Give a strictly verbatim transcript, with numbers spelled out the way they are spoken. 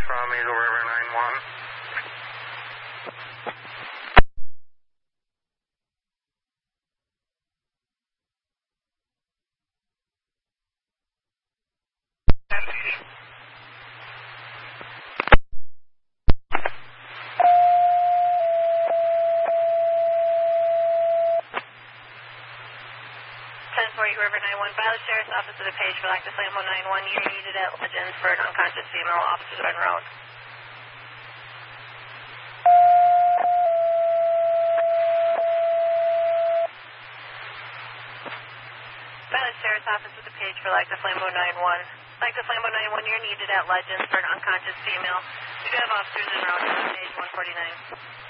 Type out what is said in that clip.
from Eagle River nine one. ten four Eagle River nine one, by the Sheriff's Office of DePage for Lactus Lambo nine one. You're needed at Legends for an unconscious female. Officers are en route. By the Sheriff's Office of DePage for Lactus Lambo nine one. Lactus Lambo nine one, you're needed at Legends for an unconscious female. We do have officers en route to page one forty-nine.